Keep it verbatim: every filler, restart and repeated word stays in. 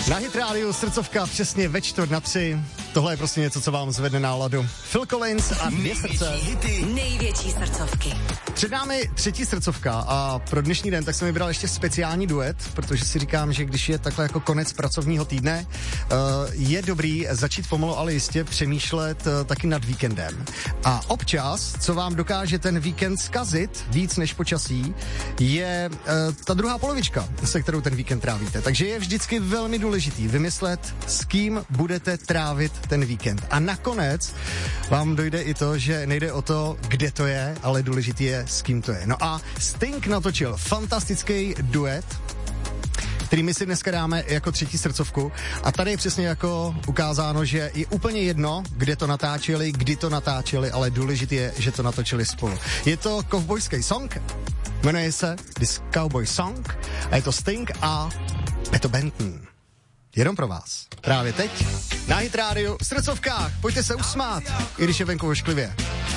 Na Hit Radio srdcovka přesně ve čtvrt na tři. Tohle je prostě něco, co vám zvedne náladu. Phil Collins a dvě srdce. Největší srdcovky. Před námi třetí srdcovka a pro dnešní den tak jsem vybral ještě speciální duet, protože si říkám, že když je takhle jako konec pracovního týdne, je dobrý začít pomalu, ale jistě přemýšlet taky nad víkendem. A občas, co vám dokáže ten víkend zkazit víc než počasí, je ta druhá polovička, se kterou ten víkend trávíte. Takže je vždycky velmi důležitý vymyslet, s kým budete trávit ten víkend. A nakonec vám dojde i to, že nejde o to, kde to je, ale důležitý je, s kým to je. No a Sting natočil fantastický duet, který my si dneska dáme jako třetí srdcovku. A tady je přesně jako ukázáno, že je úplně jedno, kde to natáčeli, kdy to natáčeli, ale důležité je, že to natočili spolu. Je to kovbojský song, jmenuje se This Cowboy Song a je to Sting a Peto Benton. Jenom pro vás. Právě teď na Hit Radio v srdcovkách. Pojďte se usmát, i když je venku ošklivě.